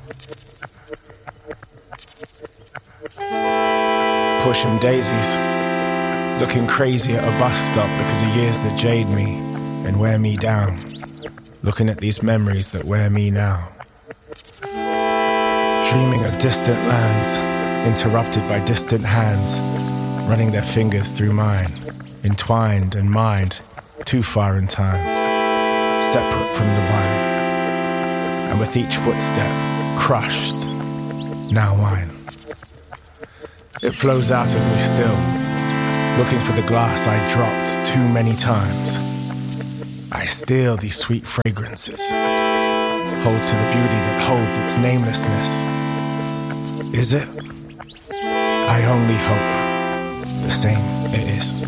Pushing daisies, looking crazy at a bus stop because of years that jade me and wear me down. Looking at these memories that wear me now. Dreaming of distant lands, interrupted by distant hands, running their fingers through mine, entwined and mined, too far in time, separate from the vine. And with each footstep, crushed, now mine. It flows out of me still, looking for the glass I dropped too many times. I steal these sweet fragrances, hold to the beauty that holds its namelessness. Is it? I only hope the same it is.